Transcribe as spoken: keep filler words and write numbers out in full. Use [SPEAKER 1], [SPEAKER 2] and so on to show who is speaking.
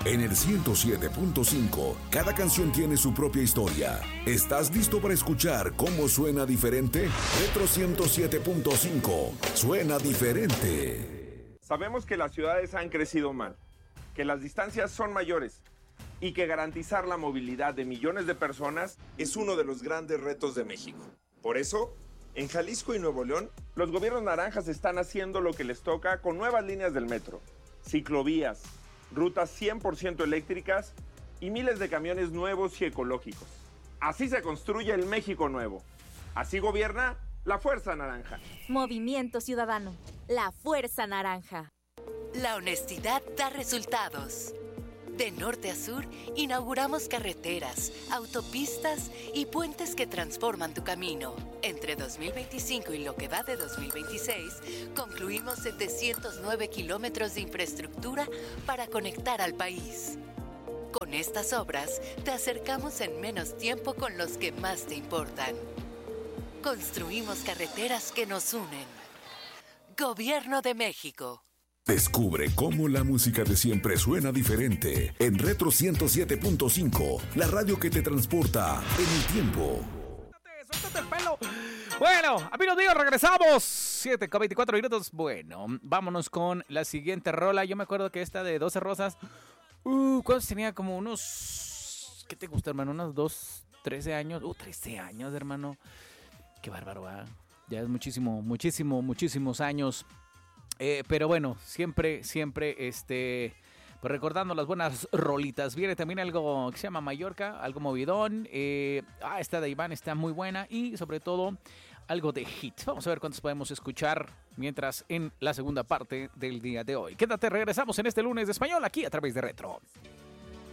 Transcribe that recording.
[SPEAKER 1] En el ciento siete punto cinco, cada canción tiene su propia historia. ¿Estás listo para escuchar cómo suena diferente? Retro ciento siete punto cinco, suena diferente.
[SPEAKER 2] Sabemos que las ciudades han crecido mal, que las distancias son mayores y que garantizar la movilidad de millones de personas es uno de los grandes retos de México. Por eso, en Jalisco y Nuevo León, los gobiernos naranjas están haciendo lo que les toca con nuevas líneas del metro, ciclovías, rutas cien por ciento eléctricas y miles de camiones nuevos y ecológicos. Así se construye el México nuevo. Así gobierna la Fuerza Naranja.
[SPEAKER 3] Movimiento Ciudadano, la Fuerza Naranja.
[SPEAKER 4] La honestidad da resultados. De norte a sur, inauguramos carreteras, autopistas y puentes que transforman tu camino. Entre dos mil veinticinco y lo que va de dos mil veintiséis, concluimos setecientos nueve kilómetros de infraestructura para conectar al país. Con estas obras, te acercamos en menos tiempo con los que más te importan. Construimos carreteras que nos unen. Gobierno de México.
[SPEAKER 1] Descubre cómo la música de siempre suena diferente en Retro ciento siete punto cinco, la radio que te transporta en el tiempo.
[SPEAKER 5] ¡Suéltate el pelo! Bueno, amigos míos, regresamos. siete con veinticuatro minutos. Bueno, vámonos con la siguiente rola. Yo me acuerdo que esta de doce Rosas, uh, ¿cuántos tenía? Como unos, ¿qué te gusta, hermano? Unos dos, trece años. Uh, trece años, hermano. Qué bárbaro, ¿eh? Ya es muchísimo, muchísimo, muchísimos años. Eh, pero bueno, siempre, siempre, este, pues recordando las buenas rolitas. Viene también algo que se llama Mallorca, algo movidón. Eh, ah, esta de Iván está muy buena y sobre todo algo de hit. Vamos a ver cuántos podemos escuchar mientras en la segunda parte del día de hoy. Quédate, regresamos en este lunes de español aquí a través de Retro.